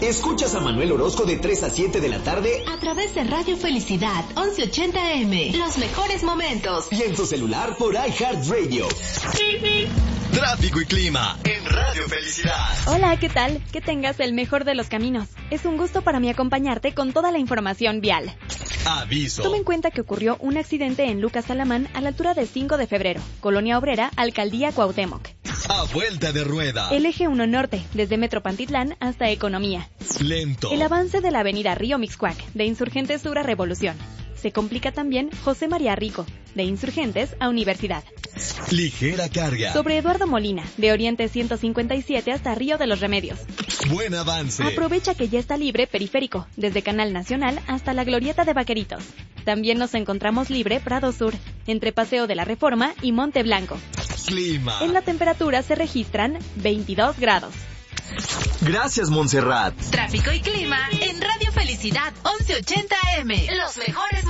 Escuchas a Manuel Orozco de 3 a 7 de la tarde a través de Radio Felicidad 1180M. Los mejores momentos. Y en tu celular por iHeartRadio. Tráfico y clima en Radio Felicidad. Hola, ¿qué tal? Que tengas el mejor de los caminos. Es un gusto para mí acompañarte con toda la información vial. Aviso. Toma en cuenta que ocurrió un accidente en Lucas Alamán a la altura de 5 de febrero, Colonia Obrera, Alcaldía Cuauhtémoc. A vuelta de rueda. El eje 1 norte, desde Metro Pantitlán hasta Economía. Lento. El avance de la avenida Río Mixcoac, de Insurgentes Sur a Revolución. Se complica también José María Rico, de Insurgentes a Universidad. Ligera carga. Sobre Eduardo Molina, de Oriente 157 hasta Río de los Remedios. Buen avance. Aprovecha que ya está libre Periférico, desde Canal Nacional hasta la Glorieta de Vaqueritos. También nos encontramos libre Prado Sur, entre Paseo de la Reforma y Monte Blanco. Clima. En la temperatura se registran 22 grados. Gracias, Montserrat. Tráfico y clima en Radio Felicidad 1180M. Los mejores